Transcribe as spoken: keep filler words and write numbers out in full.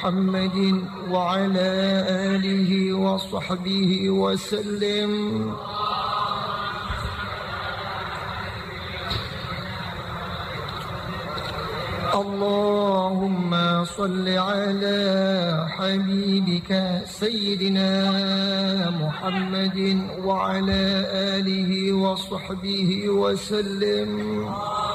محمد وعلى آله وصحبه وسلم. اللهم صل على حبيبك سيدنا محمد وعلى آله وصحبه وسلم.